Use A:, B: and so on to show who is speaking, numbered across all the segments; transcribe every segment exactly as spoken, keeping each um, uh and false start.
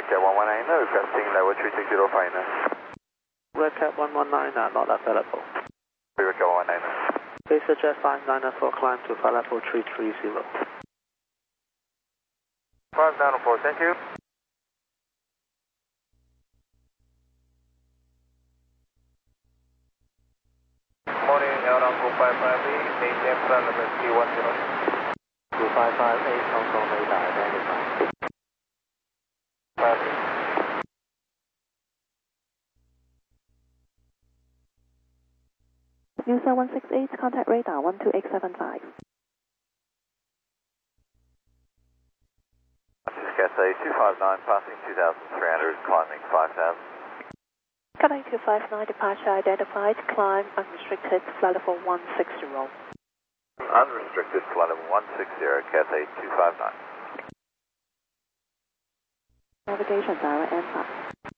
A: Redcat one one nine, requesting level three six zero final.
B: Redcat one one nine, not available.
A: Redcat one one nine.
B: Please suggest five nine four climb to flight level three three zero.
A: five nine four, thank you. Morning, Airline two five five eight, maintain flight level three one zero.
B: two five five eight, Hong Kong radar identified.
C: User one six eight, contact radar one two eight seven five.
A: Cathay two five nine, passing two thousand three hundred, climbing five thousand.
C: Cathay two five nine, departure identified, climb unrestricted, flight level one six zero.
A: Unrestricted, flight level one six zero, Cathay two five nine.
C: Navigation direct and fast.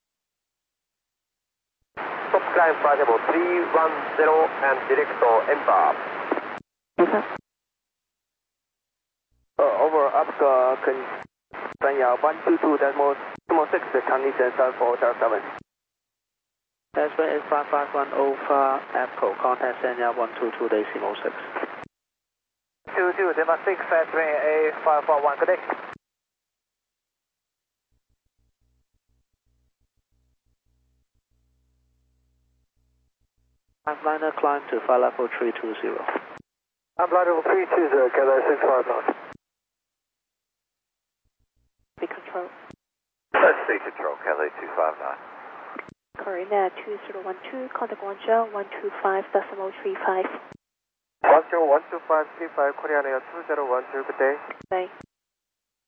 D: Top climb flight level three one zero and direct to embark.
C: User.
D: Uh, over, Oscar, can Sanya one two two decimal six, condition seven four hotel seven.
B: Tasman eight five five one Alpha Echo, contact Sanya one two two decimal six.
D: two two, Delta six, Tasman eight five five one, good day.
B: Liner climb to flight level three two zero.
D: I'm flight level three two zero, Cathay six five nine.
C: Big control.
A: State control, Cathay two five nine.
C: Korea two zero one two, contact Guangzhou one two five decimal three five.
D: Guangzhou one two five three five, Korean Air two zero one two, good day.
C: Bye.